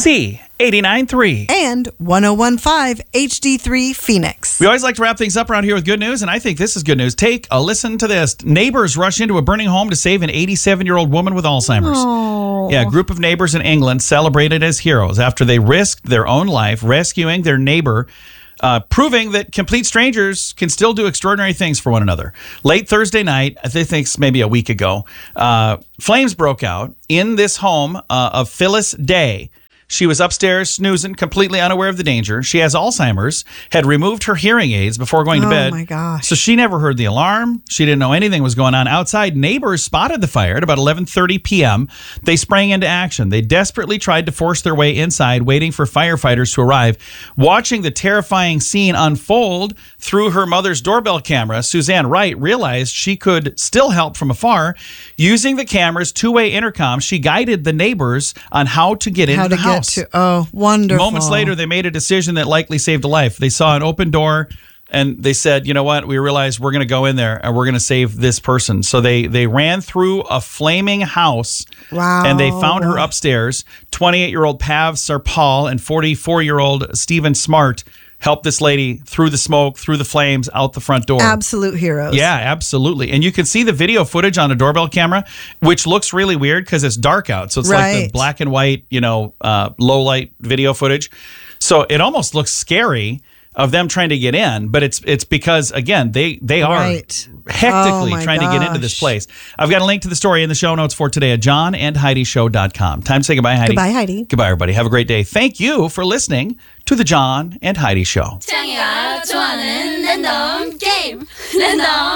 C89.3. And 101.5 HD3 Phoenix. We always like to wrap things up around here with good news, and I think this is good news. Take a listen to this. Neighbors rush into a burning home to save an 87-year-old woman with Alzheimer's. Oh. Yeah, a group of neighbors in England celebrated as heroes after they risked their own life rescuing their neighbor, proving that complete strangers can still do extraordinary things for one another. Late Thursday night, I think it's maybe a week ago, flames broke out in this home of Phyllis Day. She was upstairs snoozing, completely unaware of the danger. She has Alzheimer's, had removed her hearing aids before going to bed. Oh, my gosh. So she never heard the alarm. She didn't know anything was going on outside. Neighbors spotted the fire at about 11:30 p.m. They sprang into action. They desperately tried to force their way inside, waiting for firefighters to arrive. Watching the terrifying scene unfold through her mother's doorbell camera, Suzanne Wright realized she could still help from afar. Using the camera's two-way intercom, she guided the neighbors on how to get into the house. Oh, wonderful. Moments later, they made a decision that likely saved a life. They saw an open door and they said, you know what? We realized we're going to go in there and we're going to save this person. So they ran through a flaming house. Wow. And they found her upstairs. 28-year-old Pav Sarpal and 44-year-old Stephen Smart helped this lady through the smoke, through the flames, out the front door. Absolute heroes. Yeah, absolutely. And you can see the video footage on a doorbell camera, which looks really weird because it's dark out. So it's like the black and white, low light video footage. So it almost looks scary of them trying to get in, but it's because, again, they are hectically trying to get into this place. I've got a link to the story in the show notes for today at johnandheidishow.com. Time to say goodbye, Heidi. Goodbye, Heidi. Goodbye, everybody. Have a great day. Thank you for listening to the John and Heidi Show. 창이가 좋아하는 랜덤 게임 랜덤